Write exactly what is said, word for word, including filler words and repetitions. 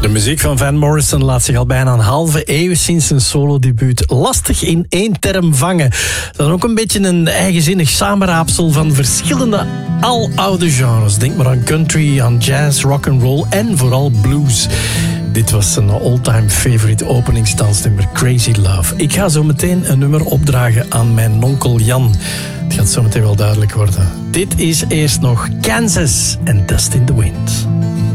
De muziek van Van Morrison laat zich al bijna een halve eeuw sinds zijn solodebuut lastig in één term vangen. Dat is ook een beetje een eigenzinnig samenraapsel van verschillende aloude genres. Denk maar aan country, aan jazz, rock and roll en vooral blues. Dit was een all-time favorite openingsdansnummer, Crazy Love. Ik ga zo meteen een nummer opdragen aan mijn onkel Jan. Het gaat zo meteen wel duidelijk worden. Dit is eerst nog Kansas en Dust in the Wind.